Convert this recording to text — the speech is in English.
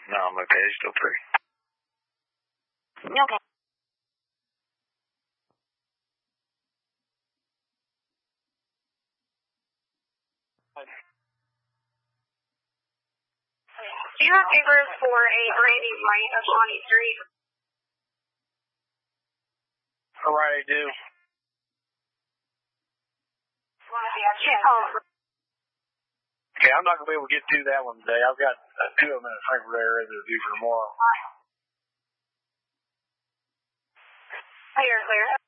No, I'm okay. It's still free. Okay. Do you have papers for a Brandy Wright of Shawnee Street? All right, I do. Okay, I'm not going to be able to get through that one today. I've got 2 of them in Frankfurt area that are due for tomorrow. Clear.